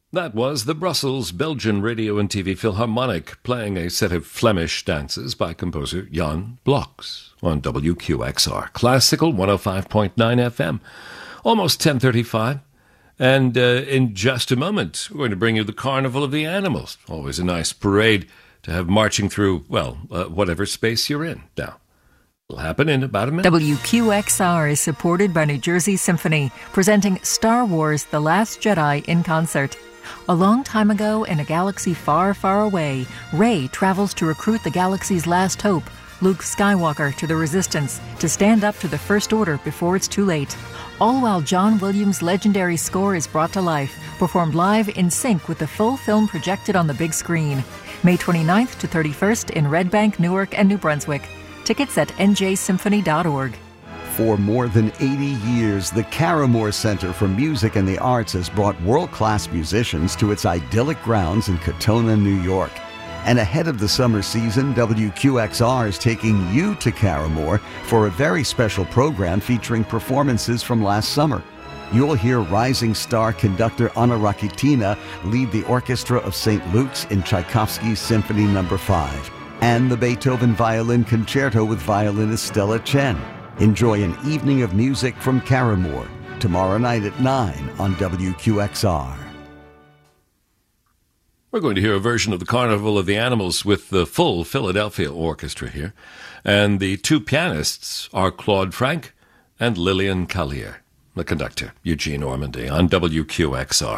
That was the Brussels Belgian Radio and TV Philharmonic playing a set of Flemish dances by composer Jan Bloks on WQXR, Classical 105.9 FM. Almost 10:35, and in just a moment we're going to bring you the Carnival of the Animals. Always a nice parade to have marching through, whatever space you're in. Now, it'll happen in about a minute. WQXR is supported by New Jersey Symphony, presenting Star Wars: The Last Jedi in concert. A long time ago, in a galaxy far, far away, Rey travels to recruit the galaxy's last hope, Luke Skywalker, to the Resistance, to stand up to the First Order before it's too late. All while John Williams' legendary score is brought to life, performed live in sync with the full film projected on the big screen. May 29th to 31st in Red Bank, Newark, and New Brunswick. Tickets at njsymphony.org. For more than 80 years, the Caramore Center for Music and the Arts has brought world-class musicians to its idyllic grounds in Katona, New York. And ahead of the summer season, WQXR is taking you to Caramore for a very special program featuring performances from last summer. You'll hear rising star conductor Anna Rakitina lead the orchestra of St. Luke's in Tchaikovsky's Symphony No. 5, and the Beethoven Violin Concerto with violinist Stella Chen. Enjoy an evening of music from Caramore tomorrow night at 9 on WQXR. We're going to hear a version of the Carnival of the Animals with the full Philadelphia Orchestra here. And the two pianists are Claude Frank and Lillian Callier. The conductor, Eugene Ormandy, on WQXR.